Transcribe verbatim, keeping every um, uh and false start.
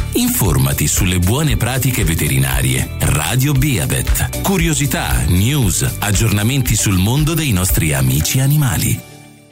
Informati sulle buone pratiche veterinarie. Radio Beavet. Curiosità, news, aggiornamenti sul mondo dei nostri amici animali.